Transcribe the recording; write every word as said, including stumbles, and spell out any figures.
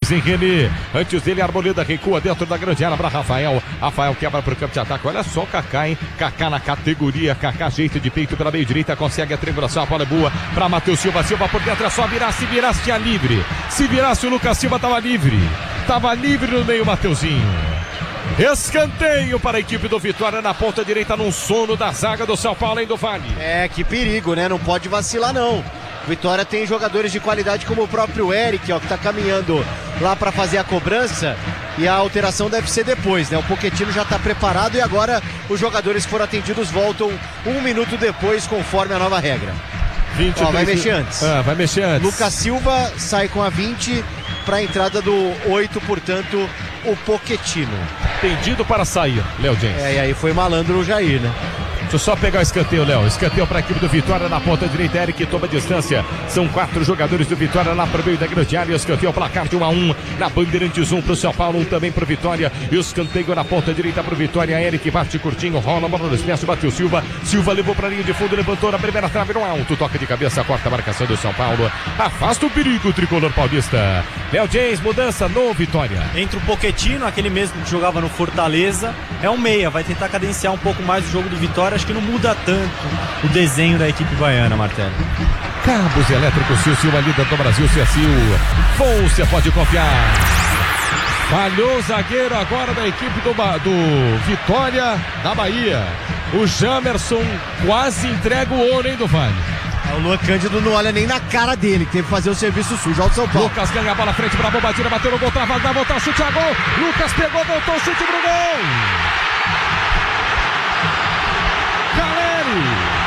Fez em René. Antes dele, Arboleda recua dentro da grande área para Rafael. Rafael quebra para o campo de ataque. Olha só o Kaká, hein? Kaká na categoria. Kaká jeito de peito pela meio direita. Consegue a triangulação. A bola é boa para Matheus Silva. Silva por dentro. É só virar. Se virasse, tinha livre. Se virasse, o Lucas Silva estava livre. Estava livre no meio, Mateuzinho. Escanteio para a equipe do Vitória na ponta direita, num sono da zaga do São Paulo, hein, do Vale. É, que perigo, né? Não pode vacilar, não. Vitória tem jogadores de qualidade como o próprio Eric, ó, que tá caminhando lá para fazer a cobrança, e a alteração deve ser depois, né? O Pochettino já tá preparado e agora os jogadores que foram atendidos voltam um minuto depois, conforme a nova regra. vinte, ó, vai mexer antes. Ah, vai mexer antes. Lucas Silva sai com a vinte para a entrada do oito, portanto, o Pochettino. Tendido para sair, Léo James. É, e aí foi malandro o Jair, né? Deixa eu só pegar o escanteio, Léo. Escanteio para a equipe do Vitória na ponta direita. Eric toma distância. São quatro jogadores do Vitória lá para o meio da grande área. Escanteio, placar de um a um. Na Bandeirantes, um para o São Paulo, um também para o Vitória. E o escanteio na ponta direita para o Vitória. Eric bate curtinho, rola a bola no espaço, bateu Silva. Silva levou para a linha de fundo, levantou na primeira trave no alto. Toca de cabeça, corta a marcação do São Paulo. Afasta o perigo, o tricolor paulista. Léo James, mudança no Vitória. Entra o Pochettino, aquele mesmo que jogava no Fortaleza. É um meia, vai tentar cadenciar um pouco mais o jogo do Vitória. Acho que não muda tanto o desenho da equipe baiana, Martelo. Cabos elétricos, Silva, líder do Brasil, Cecil. Você pode confiar. Falhou o zagueiro agora da equipe do, do Vitória da Bahia. O Jamerson quase entrega o ouro, hein, do Vale. O Luan Cândido não olha nem na cara dele, que teve que fazer o serviço sujo ao São Paulo. Lucas ganha a bola à frente para a bombadinha, bateu no gol, travado, vai voltar o chute a gol. Lucas pegou, voltou o chute pro gol. Caleri.